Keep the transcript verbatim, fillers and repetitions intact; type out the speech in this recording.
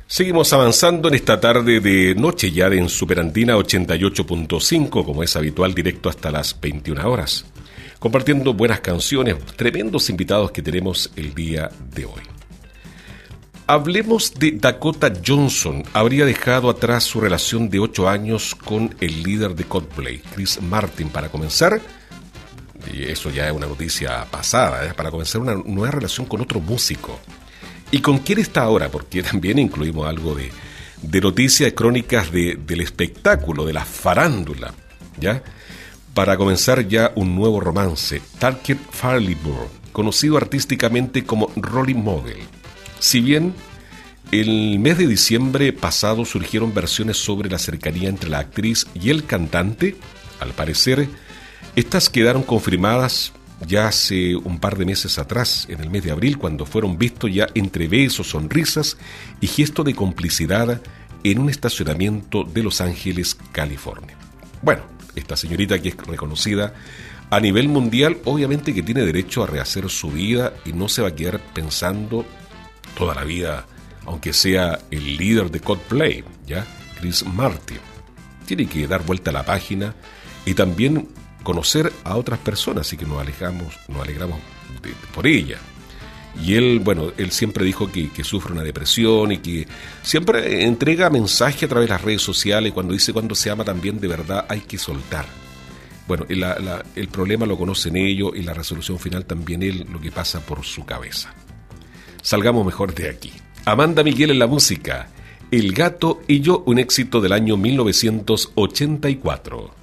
Seguimos avanzando en esta tarde de noche ya en Superandina ochenta y ocho punto cinco, como es habitual, directo hasta las veintiuna horas, compartiendo buenas canciones, tremendos invitados que tenemos el día de hoy. Hablemos de Dakota Johnson. Habría dejado atrás su relación de ocho años con el líder de Coldplay, Chris Martin, para comenzar, y eso ya es una noticia pasada, ¿eh? para comenzar una nueva relación con otro músico. ¿Y con quién está ahora? Porque también incluimos algo de, de noticias, crónicas de, del espectáculo, de la farándula, ¿ya? Para comenzar ya un nuevo romance, Tucker Farleyburn, conocido artísticamente como Rolling Model. Si bien el mes de diciembre pasado surgieron versiones sobre la cercanía entre la actriz y el cantante, al parecer, estas quedaron confirmadas ya hace un par de meses atrás, en el mes de abril, cuando fueron vistos ya entre besos, sonrisas y gesto de complicidad en un estacionamiento de Los Ángeles, California. Bueno, esta señorita que es reconocida a nivel mundial, obviamente que tiene derecho a rehacer su vida y no se va a quedar pensando toda la vida, aunque sea el líder de Coldplay, ¿ya? Chris Martin. Tiene que dar vuelta a la página y también conocer a otras personas, así que nos alejamos, nos alegramos de, de, por ella. Y él, bueno, él siempre dijo que, que sufre una depresión y que siempre entrega mensaje a través de las redes sociales, cuando dice cuando se ama también de verdad hay que soltar. Bueno, la, la, el problema lo conocen ellos y la resolución final también él, lo que pasa por su cabeza. Salgamos mejor de aquí. Amanda Miguel en la música, El Gato y Yo, un éxito del año mil novecientos ochenta y cuatro.